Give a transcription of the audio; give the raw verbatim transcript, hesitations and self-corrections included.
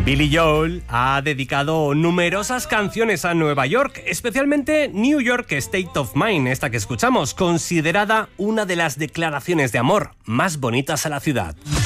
Billy Joel ha dedicado numerosas canciones a Nueva York, especialmente New York State of Mind, esta que escuchamos, considerada una de las declaraciones de amor más bonitas a la ciudad.